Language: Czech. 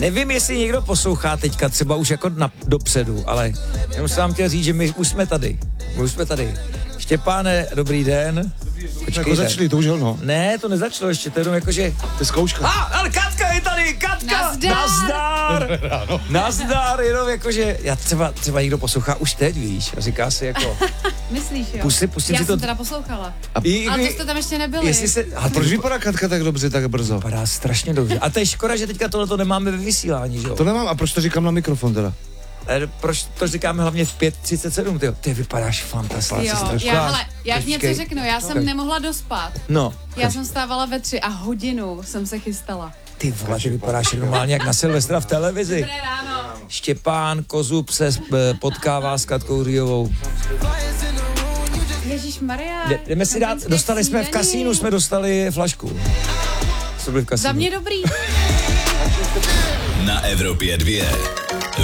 Nevím, jestli někdo poslouchá teďka, třeba už jako dopředu, ale jenom jsem vám chtěl říct, že my už jsme tady. Štěpáne, dobrý den. Jako začali, to už ono. Ne, to nezačalo ještě, to je jenom jako, že... To je zkouška. Ale Katka je tady, Katka! Nazdar, jenom jako, že já třeba někdo poslouchá už teď, víš, a říká si jako... Myslíš, jo? Pustím já si to... jsem teda poslouchala. Ale to jste tam ještě nebyli. A proč vypadá Katka tak dobře, tak brzo? Vypadá strašně dobře. A to je škoda, že teďka tohleto nemáme ve vysílání, že jo? To nemám, a proč to říkám na mikrofon teda? Proč to říkáme hlavně v 5:37, tyjo? Ty vypadáš fantasticky. Jo, já něco řeknu, já jsem nemohla dospat. No. Já jsem stávala ve 3 a hodinu jsem se chystala. Ty vole, ty vypadáš normálně jak na Silvestra v televizi. Dobré ráno. Štěpán Kozub se potkává s Katkou Říjovou. Ježišmarja. Jdeme si dát, dostali jsme v kasínu, jsme dostali flašku. Co byli v kasínu? Za mě dobrý. Na Evropě 2.